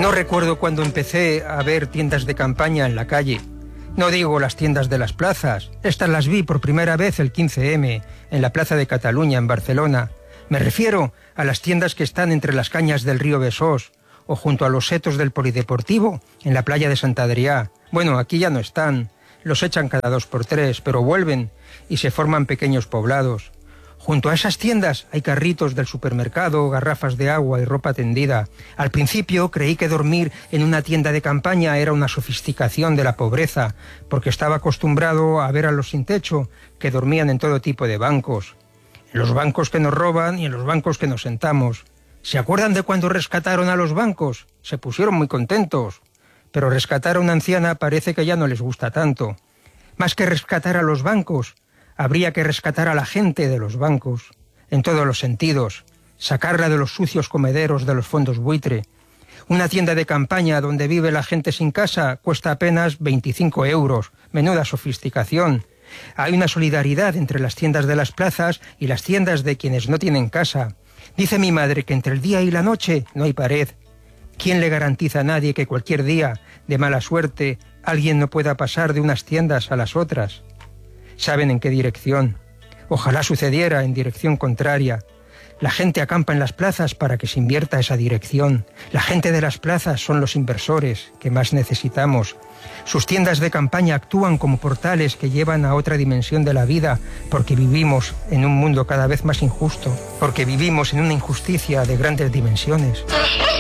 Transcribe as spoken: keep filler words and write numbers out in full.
No recuerdo cuando empecé a ver tiendas de campaña en la calle. No digo las tiendas de las plazas. Estas las vi por primera vez el quince eme en la Plaza de Cataluña, en Barcelona. Me refiero a las tiendas que están entre las cañas del río Besós o junto a los setos del Polideportivo, en la playa de Sant Adrià. Bueno, aquí ya no están. Los echan cada dos por tres, pero vuelven y se forman pequeños poblados. Junto a esas tiendas hay carritos del supermercado, garrafas de agua y ropa tendida. Al principio creí que dormir en una tienda de campaña era una sofisticación de la pobreza, porque estaba acostumbrado a ver a los sin techo que dormían en todo tipo de bancos. En los bancos que nos roban y en los bancos que nos sentamos. ¿Se acuerdan de cuando rescataron a los bancos? Se pusieron muy contentos. Pero rescatar a una anciana parece que ya no les gusta tanto. Más que rescatar a los bancos, habría que rescatar a la gente de los bancos, en todos los sentidos, sacarla de los sucios comederos de los fondos buitre. Una tienda de campaña donde vive la gente sin casa cuesta apenas veinticinco euros, menuda sofisticación. Hay una solidaridad entre las tiendas de las plazas y las tiendas de quienes no tienen casa. Dice mi madre que entre el día y la noche no hay pared. ¿Quién le garantiza a nadie que cualquier día, de mala suerte, alguien no pueda pasar de unas tiendas a las otras? Saben en qué dirección. Ojalá sucediera en dirección contraria. La gente acampa en las plazas para que se invierta esa dirección. La gente de las plazas son los inversores que más necesitamos. Sus tiendas de campaña actúan como portales que llevan a otra dimensión de la vida, porque vivimos en un mundo cada vez más injusto, porque vivimos en una injusticia de grandes dimensiones.